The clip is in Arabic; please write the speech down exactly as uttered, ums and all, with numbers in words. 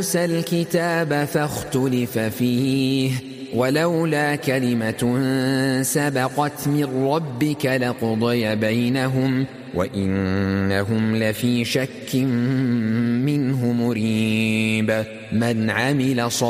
الكتاب فاختلف فيه ولولا كلمة سبقت من ربك لقضي بينهم وإنهم لفي شك منه مريب من عمل صالحا